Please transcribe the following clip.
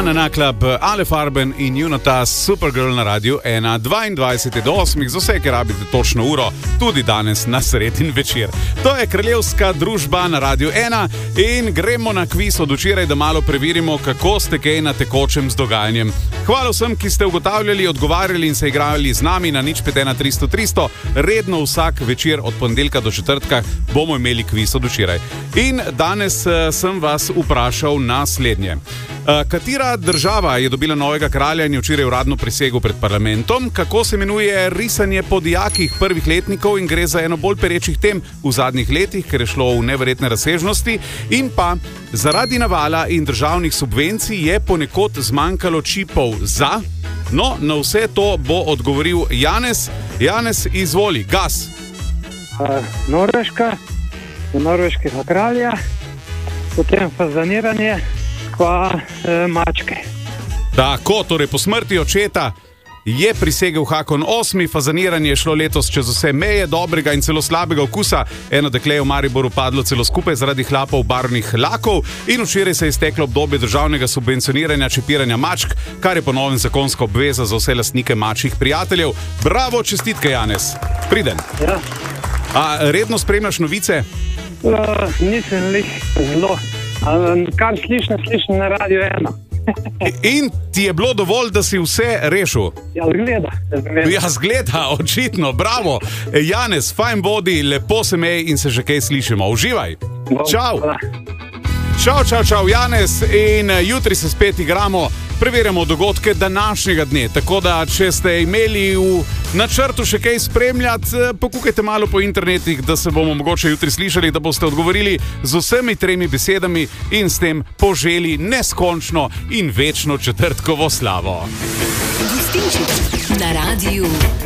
Anna Naklab, Ale Farben in Junota Supergirl na Radiu 1, 22:08, za vse, ki rabite točno uro, tudi danes na sredin večer. To je kraljevska družba na Radiu 1 in gremo na kviz od včeraj, da malo preverimo, kako ste kaj na tekočem z dogajanjem. Hvala vsem, ki ste ugotavljali, odgovarjali in se igrali z nami na 051 300 300. Redno vsak večer od ponedeljka do četrtka bomo imeli kviz od včeraj. In danes sem vas vprašal naslednje. Katera država je dobila novega kralja in je včeraj uradno prisegel pred parlamentom? Kako se imenuje risanje po dijakih prvih letnikov in gre za eno bolj perečih tem v zadnjih letih, ker je šlo v neverjetne razsežnosti? In pa zaradi navala in državnih subvencij je ponekod zmanjkalo čipov za... No, na vse to bo odgovoril Janez. Janez, izvoli, gas. Norveška, norveškega kralja, potem fazaniranje, pa mačke. Tako, torej po smrti očeta je prisegel Hakon VIII, fazaniranje je šlo letos čez vse meje dobrega in celo slabega okusa. Eno dekle je v Mariboru padlo celo skupaj zaradi hlapov barvnih lakov in včeraj se je izteklo obdobje državnega subvencioniranja čipiranja mačk, kar je po novem zakonska obveza za vse lastnike mačjih prijateljev. Bravo, čestitke, Janez. Priden. Ja. Redno spremljaš novice? Nisem lih zelo. Kar slišim na Radiu 1. In ti je bilo dovolj, da si vse rešil? Ja, zgleda. Ja, zgleda, očitno, bravo. Janez, fajn bodi, lepo se mej in se že kaj slišimo. Uživaj. Čau. Čau, Janez. In jutri se spet igramo, preverjamo dogodke današnjega dne. Tako da, če ste imeli v načrtu še kaj spremljati, pokukajte malo po internetih, da se bomo mogoče jutri slišali, da boste odgovorili z vsemi 3 besedami in s tem poželi neskončno in večno četrtkovo slavo. Gostinčič na Radiu